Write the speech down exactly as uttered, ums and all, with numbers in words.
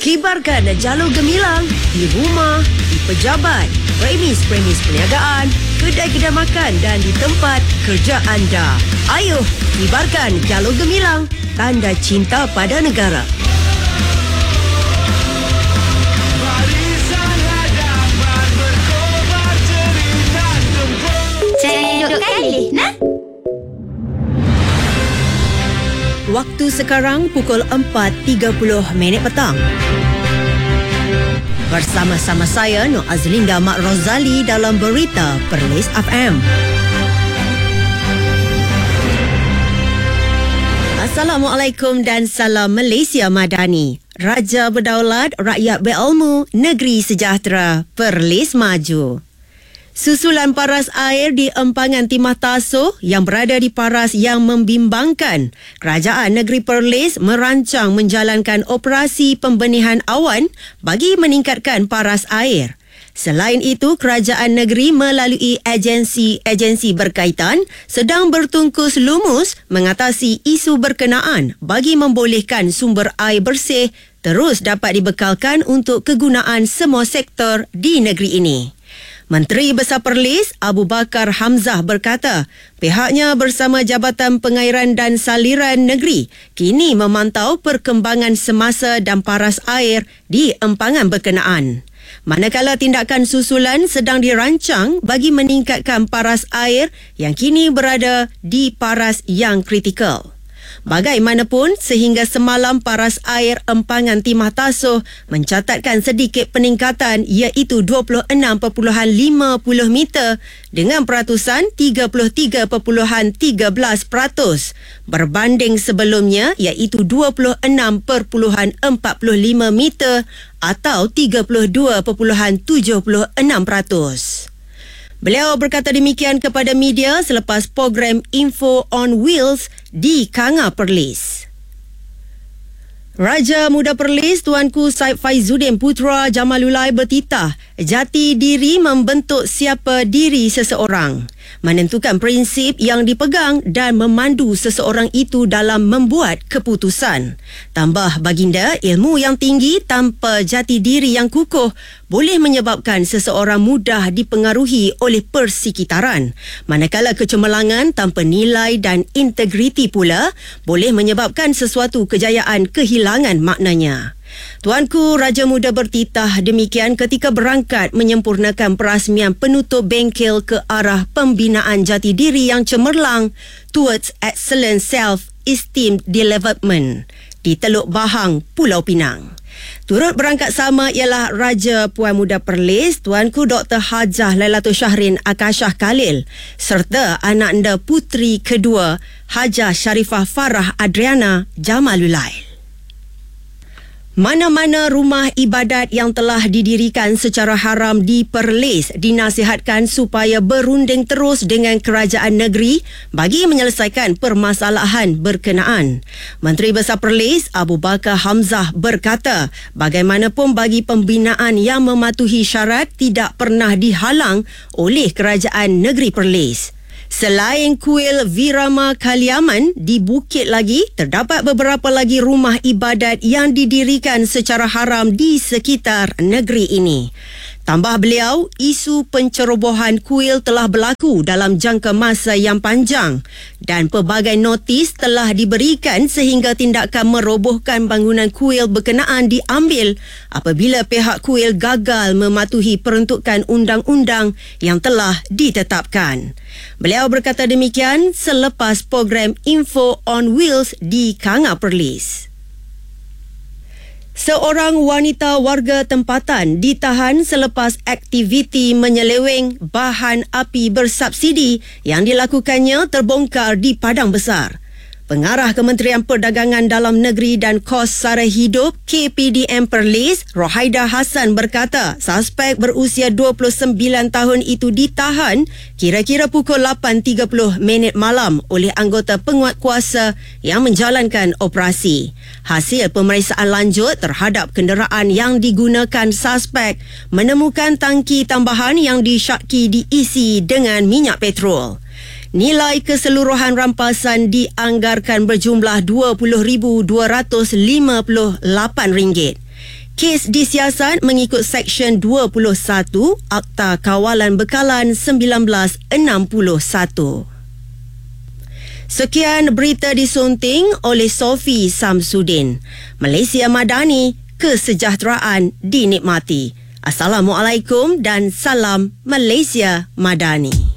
Kibarkan jalur gemilang di rumah, di pejabat, premis-premis perniagaan, kedai-kedai makan dan di tempat kerja anda. Ayuh, kibarkan jalur gemilang, tanda cinta pada negara. Cendok kali, nah? Waktu sekarang pukul empat tiga puluh minit petang. Bersama-sama saya Nur Azlinda Mak Rozali dalam Berita Perlis F M. Assalamualaikum dan salam Malaysia Madani. Raja berdaulat, rakyat berilmu, negeri sejahtera, Perlis maju. Susulan paras air di empangan Timah Tasoh yang berada di paras yang membimbangkan. Kerajaan Negeri Perlis merancang menjalankan operasi pembenihan awan bagi meningkatkan paras air. Selain itu, kerajaan negeri melalui agensi-agensi berkaitan sedang bertungkus lumus mengatasi isu berkenaan bagi membolehkan sumber air bersih terus dapat dibekalkan untuk kegunaan semua sektor di negeri ini. Menteri Besar Perlis, Abu Bakar Hamzah berkata, pihaknya bersama Jabatan Pengairan dan Saliran Negeri kini memantau perkembangan semasa dan paras air di empangan berkenaan. Manakala tindakan susulan sedang dirancang bagi meningkatkan paras air yang kini berada di paras yang kritikal. Bagaimanapun, sehingga semalam paras air empangan Timah Tasoh mencatatkan sedikit peningkatan iaitu dua puluh enam perpuluhan lima puluh meter dengan peratusan tiga puluh tiga perpuluhan tiga belas peratus berbanding sebelumnya iaitu dua puluh enam perpuluhan empat puluh lima meter atau tiga puluh dua perpuluhan tujuh puluh enam peratus. Beliau berkata demikian kepada media selepas program Info on Wheels di Kanga Perlis. Raja Muda Perlis Tuanku Said Faizuddin Putra Jamalulai bertitah jati diri membentuk siapa diri seseorang, menentukan prinsip yang dipegang dan memandu seseorang itu dalam membuat keputusan. Tambah baginda, ilmu yang tinggi tanpa jati diri yang kukuh boleh menyebabkan seseorang mudah dipengaruhi oleh persekitaran, manakala kecemerlangan tanpa nilai dan integriti pula boleh menyebabkan sesuatu kejayaan kehilangan maknanya. Tuanku Raja Muda bertitah demikian ketika berangkat menyempurnakan perasmian penutup bengkel ke arah pembinaan jati diri yang cemerlang towards excellent self-esteem development di Teluk Bahang, Pulau Pinang. Turut berangkat sama ialah Raja Puan Muda Perlis Tuanku Doktor Hajah Lailatul Syahrin Akashah Khalil serta anak anda puteri kedua Hajah Sharifah Farah Adriana Jamalulai. Mana-mana rumah ibadat yang telah didirikan secara haram di Perlis dinasihatkan supaya berunding terus dengan kerajaan negeri bagi menyelesaikan permasalahan berkenaan. Menteri Besar Perlis Abu Bakar Hamzah berkata, bagaimanapun bagi pembinaan yang mematuhi syarat tidak pernah dihalang oleh kerajaan negeri Perlis. Selain kuil Virama Kaliaman di Bukit lagi, terdapat beberapa lagi rumah ibadat yang didirikan secara haram di sekitar negeri ini. Tambah beliau, isu pencerobohan kuil telah berlaku dalam jangka masa yang panjang dan pelbagai notis telah diberikan sehingga tindakan merobohkan bangunan kuil berkenaan diambil apabila pihak kuil gagal mematuhi peruntukan undang-undang yang telah ditetapkan. Beliau berkata demikian selepas program Info on Wheels di Kanga Perlis. Seorang wanita warga tempatan ditahan selepas aktiviti menyeleweng bahan api bersubsidi yang dilakukannya terbongkar di Padang Besar. Pengarah Kementerian Perdagangan Dalam Negeri dan Kos Sara Hidup K P D M Perlis, Rohaida Hassan berkata, suspek berusia dua puluh sembilan tahun itu ditahan kira-kira pukul lapan tiga puluh minit malam oleh anggota penguatkuasa yang menjalankan operasi. Hasil pemeriksaan lanjut terhadap kenderaan yang digunakan suspek menemukan tangki tambahan yang disyaki diisi dengan minyak petrol. Nilai keseluruhan rampasan dianggarkan berjumlah dua puluh ribu dua ratus lima puluh lapan ringgit. Kes disiasat mengikut Seksyen dua puluh satu Akta Kawalan Bekalan sembilan belas enam puluh satu. Sekian berita disunting oleh Sofi Samsudin. Malaysia Madani, kesejahteraan dinikmati. Assalamualaikum dan salam Malaysia Madani.